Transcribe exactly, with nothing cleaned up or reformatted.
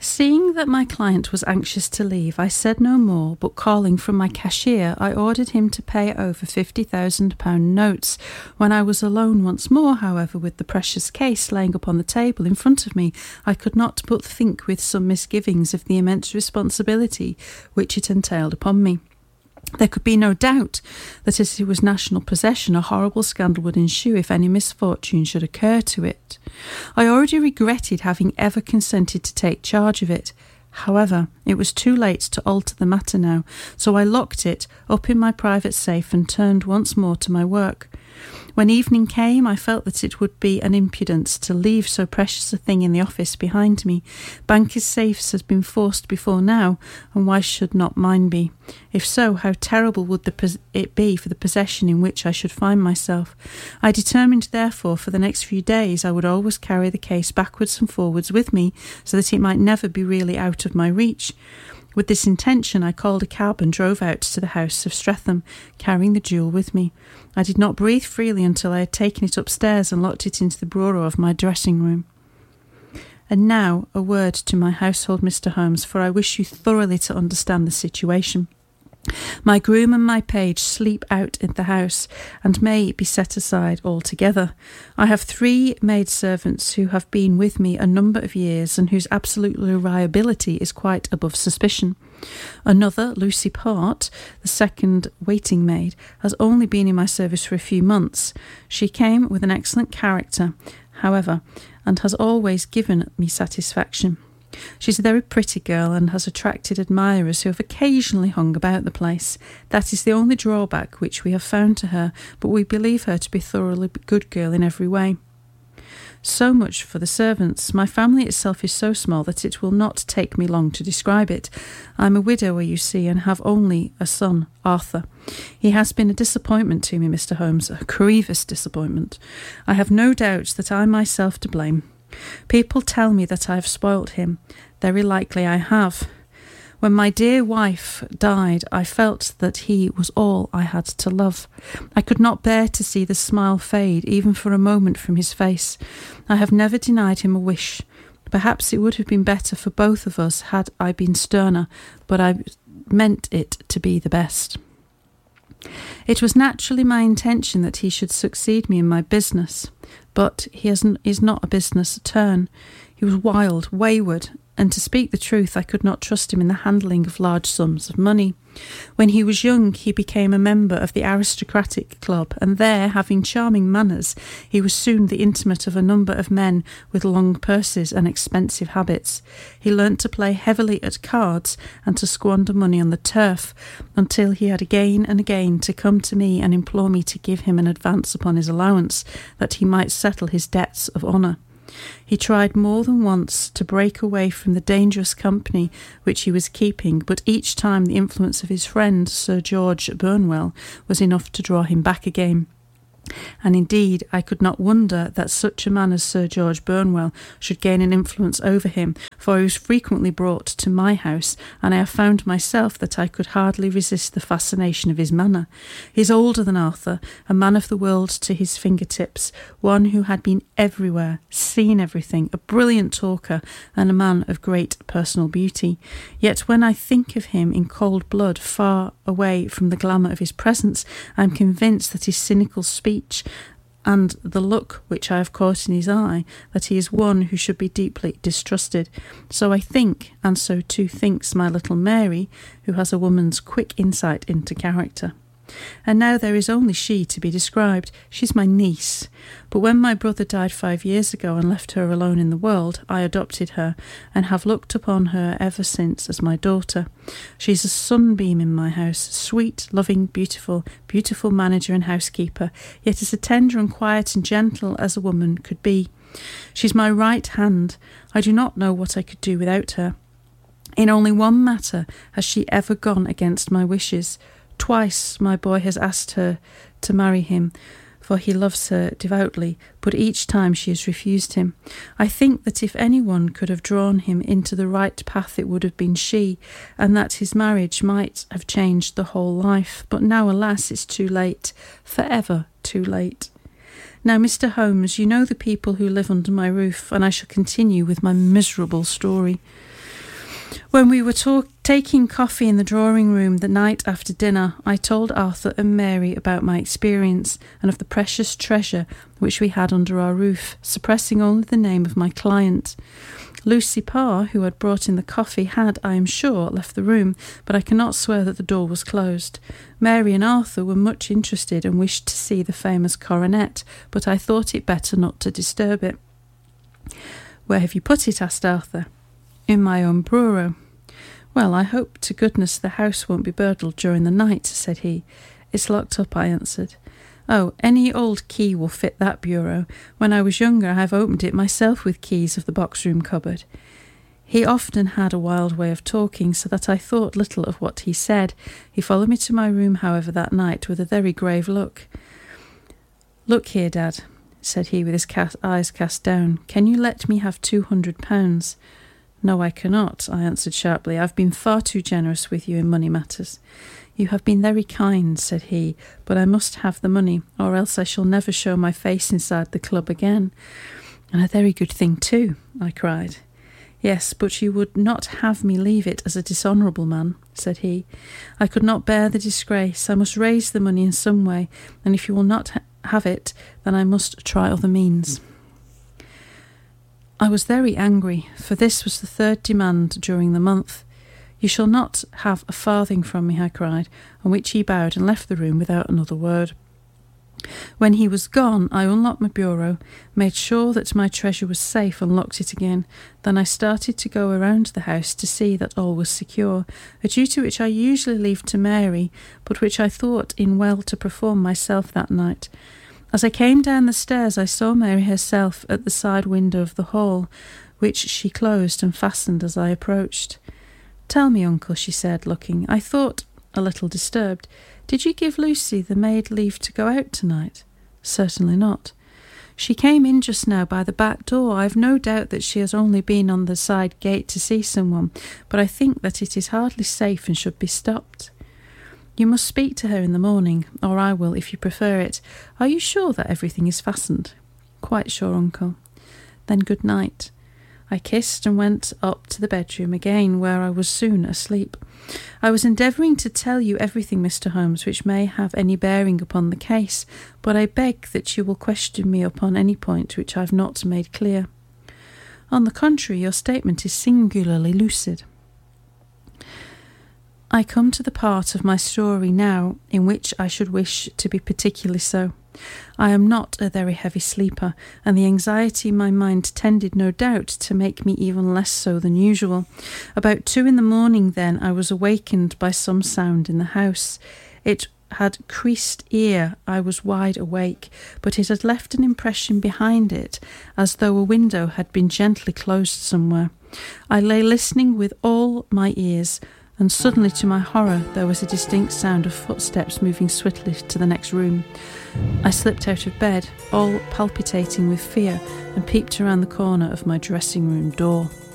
Seeing that my client was anxious to leave, I said no more, but calling from my cashier, I ordered him to pay over fifty thousand pounds notes. When I was alone once more, however, with the precious case laying upon the table in front of me, I could not but think with some misgivings of the immense responsibility which it entailed upon me. There could be no doubt that as it was national possession, a horrible scandal would ensue if any misfortune should occur to it. I already regretted having ever consented to take charge of it. However, it was too late to alter the matter now, so I locked it up in my private safe and turned once more to my work. When evening came, I felt that it would be an impudence to leave so precious a thing in the office behind me. Bankers' safes had been forced before now, and why should not mine be? If so, how terrible would the pos- it be for the possession in which I should find myself? I determined, therefore, for the next few days I would always carry the case backwards and forwards with me, so that it might never be really out of my reach. With this intention, I called a cab and drove out to the house of Streatham, carrying the jewel with me. I did not breathe freely until I had taken it upstairs and locked it into the bureau of my dressing-room. And now a word to my household, Mister Holmes, for I wish you thoroughly to understand the situation. My groom and my page sleep out in the house, and may be set aside altogether. I have three maidservants who have been with me a number of years, and whose absolute reliability is quite above suspicion. Another, Lucy Part, the second waiting maid, has only been in my service for a few months. She came with an excellent character, however, and has always given me satisfaction. She's a very pretty girl and has attracted admirers who have occasionally hung about the place. That is the only drawback which we have found to her, but we believe her to be a thoroughly good girl in every way. So much for the servants. My family itself is so small that it will not take me long to describe it. I'm a widower, you see, and have only a son, Arthur. He has been a disappointment to me, Mister Holmes, a grievous disappointment. I have no doubt that I myself to blame. People tell me that I have spoilt him. Very likely I have. When my dear wife died, I felt that he was all I had to love. I could not bear to see the smile fade, even for a moment, from his face. I have never denied him a wish. Perhaps it would have been better for both of us had I been sterner, but I meant it to be the best. It was naturally my intention that he should succeed me in my business, but he has n- is not a business turn. He was wild, wayward, and to speak the truth, I could not trust him in the handling of large sums of money. When he was young, he became a member of the aristocratic club, and there, having charming manners, he was soon the intimate of a number of men with long purses and expensive habits. He learnt to play heavily at cards and to squander money on the turf, until he had again and again to come to me and implore me to give him an advance upon his allowance, that he might settle his debts of honour. He tried more than once to break away from the dangerous company which he was keeping, but each time the influence of his friend, Sir George Burnwell, was enough to draw him back again. And indeed, I could not wonder that such a man as Sir George Burnwell should gain an influence over him, for he was frequently brought to my house, and I have found myself that I could hardly resist the fascination of his manner. He is older than Arthur, a man of the world to his fingertips, one who had been everywhere, seen everything, a brilliant talker, and a man of great personal beauty. Yet when I think of him in cold blood, far away from the glamour of his presence, I am convinced that his cynical speech and the look which I have caught in his eye, that he is one who should be deeply distrusted. So I think, and so too thinks my little Mary, who has a woman's quick insight into character. And now there is only she to be described. She's my niece. But when my brother died five years ago and left her alone in the world, I adopted her, and have looked upon her ever since as my daughter. She's a sunbeam in my house, sweet, loving, beautiful, beautiful manager and housekeeper, yet as tender and quiet and gentle as a woman could be. She's my right hand. I do not know what I could do without her. In only one matter has she ever gone against my wishes. Twice my boy has asked her to marry him, for he loves her devoutly, but each time she has refused him. I think that if anyone could have drawn him into the right path, it would have been she, and that his marriage might have changed the whole life. But now, alas, it's too late, forever too late. Now, Mister Holmes, you know the people who live under my roof, and I shall continue with my miserable story. When we were talk- taking coffee in the drawing room the night after dinner, I told Arthur and Mary about my experience and of the precious treasure which we had under our roof, suppressing only the name of my client. Lucy Parr, who had brought in the coffee, had, I am sure, left the room, but I cannot swear that the door was closed. Mary and Arthur were much interested and wished to see the famous coronet, but I thought it better not to disturb it. "Where have you put it?" asked Arthur. "In my own bureau." "Well, I hope to goodness the house won't be burgled during the night," said he. "It's locked up," I answered. "Oh, any old key will fit that bureau. When I was younger, I've opened it myself with keys of the box-room cupboard." He often had a wild way of talking, so that I thought little of what he said. He followed me to my room, however, that night with a very grave look. "Look here, Dad," said he with his cast, eyes cast down. "Can you let me have two hundred pounds?" "No, I cannot," I answered sharply. "I've been far too generous with you in money matters." "You have been very kind," said he, "but I must have the money, or else I shall never show my face inside the club again." "And a very good thing too," I cried. "Yes, but you would not have me leave it as a dishonourable man," said he. "I could not bear the disgrace. I must raise the money in some way, and if you will not ha- have it, then I must try other means." I was very angry, for this was the third demand during the month. "You shall not have a farthing from me," I cried, on which he bowed and left the room without another word. When he was gone, I unlocked my bureau, made sure that my treasure was safe, and locked it again. Then I started to go around the house to see that all was secure, a duty which I usually leave to Mary, but which I thought in well to perform myself that night. As I came down the stairs, I saw Mary herself at the side window of the hall, which she closed and fastened as I approached. "Tell me, uncle," she said, looking, I thought, a little disturbed, "did you give Lucy, the maid, leave to go out tonight?" "Certainly not." "She came in just now by the back door. I've no doubt that she has only been on the side gate to see someone, but I think that it is hardly safe and should be stopped." "You must speak to her in the morning, or I will, if you prefer it. Are you sure that everything is fastened?" "Quite sure, uncle." "Then good night." I kissed and went up to the bedroom again, where I was soon asleep. "I was endeavouring to tell you everything, Mister Holmes, which may have any bearing upon the case, but I beg that you will question me upon any point which I have not made clear." "On the contrary, your statement is singularly lucid." I come to the part of my story now in which I should wish to be particularly so. I am not a very heavy sleeper, and the anxiety in my mind tended, no doubt, to make me even less so than usual. About two in the morning, then, I was awakened by some sound in the house. It had creased ear. I was wide awake, but it had left an impression behind it, as though a window had been gently closed somewhere. I lay listening with all my ears, and suddenly, to my horror, there was a distinct sound of footsteps moving swiftly to the next room. I slipped out of bed, all palpitating with fear, and peeped around the corner of my dressing-room door.